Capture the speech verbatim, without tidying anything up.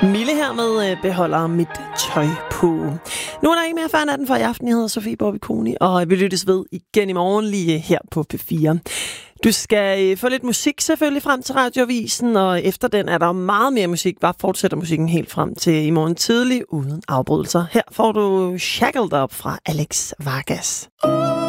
Mille her med øh, beholder mit tøj på. Nu er der ikke mere før natten for i aften. Jeg hedder Sofie Borbiconi, og vi lyttes ved igen i morgen lige her på P fire. Du skal øh, få lidt musik selvfølgelig frem til Radioavisen, og efter den er der meget mere musik. Bare fortsætter musikken helt frem til i morgen tidlig uden afbrydelser. Her får du Shackled Up fra Alex Vargas.